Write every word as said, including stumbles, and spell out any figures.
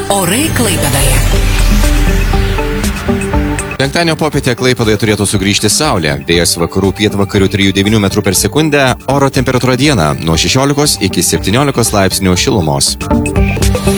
Orai Klaipėdoje. Penktadienio popietę Klaipėdoje turėtų sugrįžti saulė. Vėjas vakarų pietvakarių trijų devynių metrų per sekundę, oro temperatūra dieną nuo šešiolikos iki septyniolikos laipsnių šilumos.